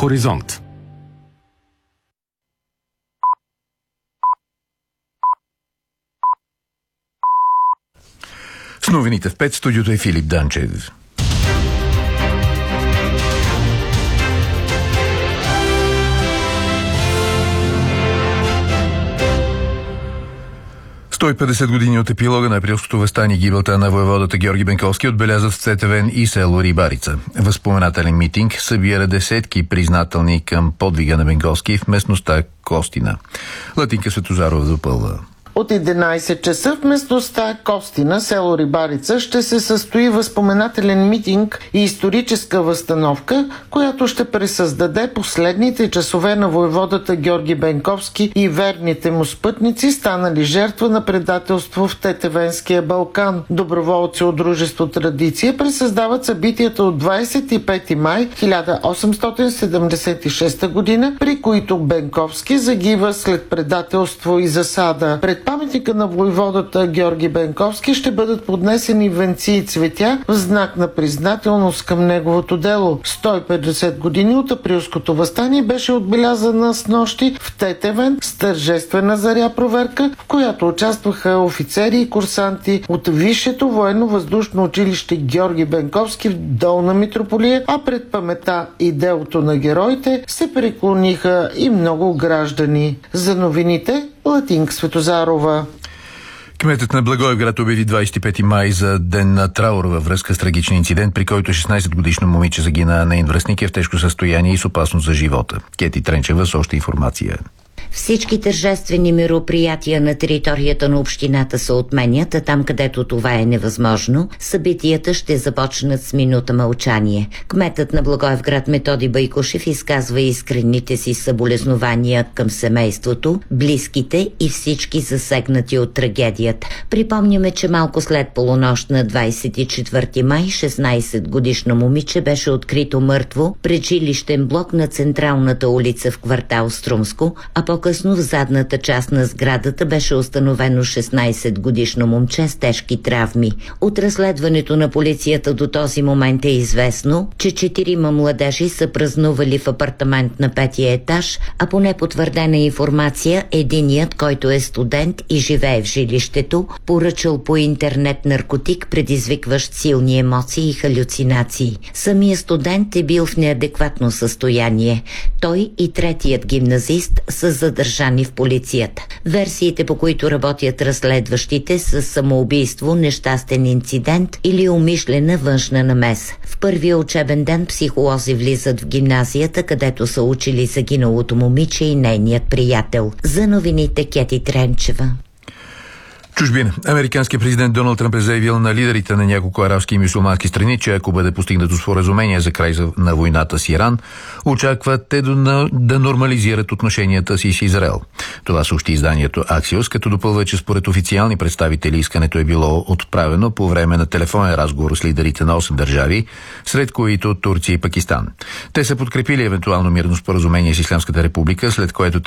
Хоризонт. С новините в 5 студиото е Филип Данчев. «150 години от епилога на априлското въстание, гибелта на войводата Георги Бенковски отбелязат в Тетевен и село Рибарица. Възпоменателен митинг събира десетки признателни към подвига на Бенковски в местността Костина. Латинка Светозарова допълва. От 11 часа в местността Костина, село Рибарица, ще се състои възпоменателен митинг и историческа възстановка, която ще пресъздаде последните часове на войводата Георги Бенковски и верните му спътници, станали жертва на предателство в Тетевенския Балкан. Доброволци от дружество Традиция пресъздават събитията от 25 май 1876 година, при които Бенковски загива след предателство и засада. Пред паметника на войводата Георги Бенковски ще бъдат поднесени венци и цветя в знак на признателност към неговото дело. 150 години от априлското въстание беше отбелязана снощи в Тетевен с тържествена заря проверка, в която участваха офицери и курсанти от Висшето военно-въздушно училище Георги Бенковски в Долна Митрополия, а пред памета и делото на героите се преклониха и много граждани. За новините Латинка Светозарова. Кметът на Благоевград обяви 25 май за ден на траур във връзка с трагичен инцидент, при който 16-годишно момиче загина. Нейн връстник е в тежко състояние и с опасност за живота. Кети Тренчева с още информация. Всички тържествени мероприятия на територията на общината се отменят, а там, където това е невъзможно, събитията ще започнат с минута мълчание. Кметът на Благоевград Методи Байкушев изказва искрените си съболезнования към семейството, близките и всички засегнати от трагедията. Припомняме, че малко след полунощ на 24 май 16-годишно момиче беше открито мъртво пред жилищен блок на централната улица в квартал Струмско, а по-късно в задната част на сградата беше установено 16-годишно момче с тежки травми. От разследването на полицията до този момент е известно, че 4 младежи са празнували в апартамент на 5-я етаж, а по непотвърдена информация единият, който е студент и живее в жилището, поръчал по интернет наркотик, предизвикващ силни емоции и халюцинации. Самият студент е бил в неадекватно състояние. Той и третият гимназист са задържани в полицията. Версиите, по които работят разследващите, са самоубийство, нещастен инцидент или умишлена външна намеса. В първия учебен ден психолози влизат в гимназията, където са учили загиналото момиче и нейният приятел. За новините Кети Тренчева. Чужбина. Американският президент Доналд Тръмп е заявил на лидерите на няколко арабски и мюсюлмански страни, че ако бъде постигнато споразумение за край на войната с Иран, очакват те да нормализират отношенията си с Израел. Това съобщи изданието Axios, като допълва, че според официални представители искането е било отправено по време на телефонен разговор с лидерите на 8 държави, сред които Турция и Пакистан. Те са подкрепили евентуално мирно споразумение с Ислямската република, след което